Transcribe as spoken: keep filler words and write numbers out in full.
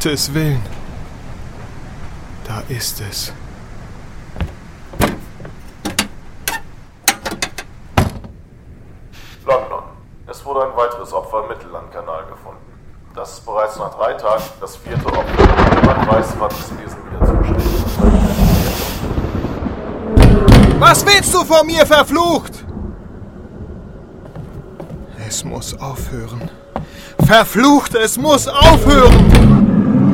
Gottes Willen. Da ist es. London. Es wurde ein weiteres Opfer im Mittellandkanal gefunden. Das ist bereits nach drei Tagen das vierte Opfer. Niemand weiß, wann das Wesen wieder zuschlägt. Was willst du von mir, verflucht? Es muss aufhören. Verflucht, es muss aufhören!